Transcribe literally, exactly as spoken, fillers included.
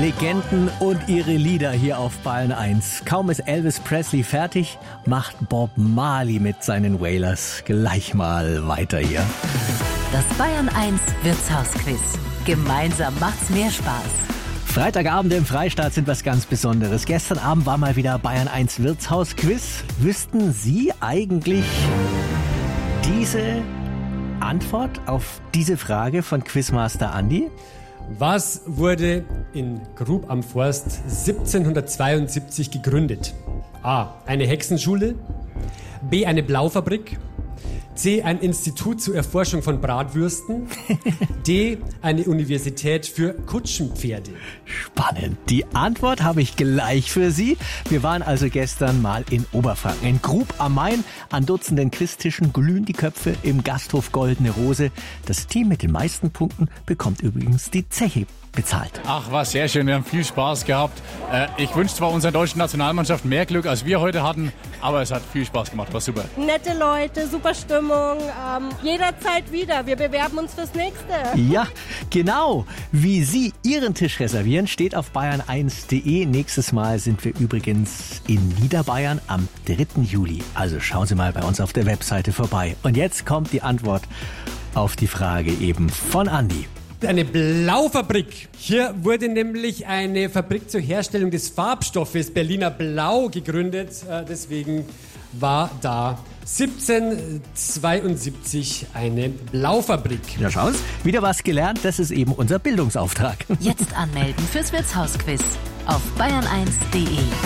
Legenden und ihre Lieder hier auf Bayern eins. Kaum ist Elvis Presley fertig, macht Bob Marley mit seinen Wailers gleich mal weiter hier. Das Bayern eins Wirtshausquiz. Gemeinsam macht's mehr Spaß. Freitagabend im Freistaat sind was ganz Besonderes. Gestern Abend war mal wieder Bayern eins Wirtshausquiz. Wüssten Sie eigentlich diese Antwort auf diese Frage von Quizmaster Andi? Was wurde in Grub am Forst siebzehnhundertzweiundsiebzig gegründet? A. Eine Hexenschule. B. Eine Blaufabrik. C. Ein Institut zur Erforschung von Bratwürsten. D. Eine Universität für Kutschenpferde. Spannend. Die Antwort habe ich gleich für Sie. Wir waren also gestern mal in Oberfranken. In Grub am Main. An Dutzenden Christtischen glühen die Köpfe im Gasthof Goldene Rose. Das Team mit den meisten Punkten bekommt übrigens die Zeche bezahlt. Ach, war sehr schön. Wir haben viel Spaß gehabt. Äh, ich wünsche zwar unserer deutschen Nationalmannschaft mehr Glück, als wir heute hatten, aber es hat viel Spaß gemacht. War super. Nette Leute, super Stimmung. Ähm, jederzeit wieder. Wir bewerben uns fürs Nächste. Ja, genau. Wie Sie Ihren Tisch reservieren, steht auf bayern eins punkt de. Nächstes Mal sind wir übrigens in Niederbayern am dritten Juli. Also schauen Sie mal bei uns auf der Webseite vorbei. Und jetzt kommt die Antwort auf die Frage eben von Andi. Eine Blaufabrik. Hier wurde nämlich eine Fabrik zur Herstellung des Farbstoffes Berliner Blau gegründet. Deswegen war da siebzehnhundertzweiundsiebzig eine Blaufabrik. Ja, schauen Sie, wieder was gelernt. Das ist eben unser Bildungsauftrag. Jetzt anmelden fürs Wirtshausquiz auf bayern eins punkt de.